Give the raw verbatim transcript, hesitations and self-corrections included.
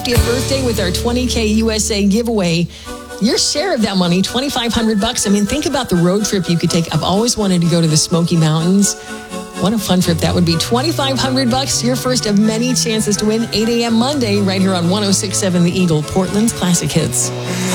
fiftieth birthday with our twenty K U S A giveaway. Your share of that money, twenty-five hundred bucks. I mean, think about the road trip you could take. I've always wanted to go to the Smoky Mountains. What a fun trip that would be. twenty-five hundred bucks, your first of many chances to win. eight a.m. Monday, right here on one oh six point seven The Eagle, Portland's Classic Hits.